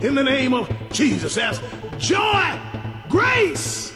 in the name of Jesus. As joy, grace,